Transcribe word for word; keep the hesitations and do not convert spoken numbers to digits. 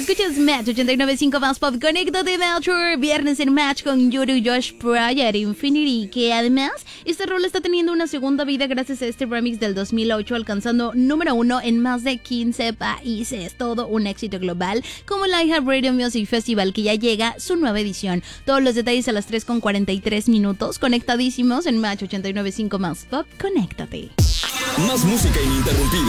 Escuchas Match ochenta y nueve punto cinco más Pop. Conéctate, Match. Viernes en Match con Yuru y Josh Pryor Infinity. Que además, este rol está teniendo una segunda vida gracias a este remix del dos mil ocho, alcanzando número uno en más de quince países. Todo un éxito global, como el iHeartRadio Music Festival, que ya llega su nueva edición. Todos los detalles a las tres con cuarenta y tres minutos. Conectadísimos en Match ochenta y nueve punto cinco más Pop. Conéctate. Más música ininterrumpida.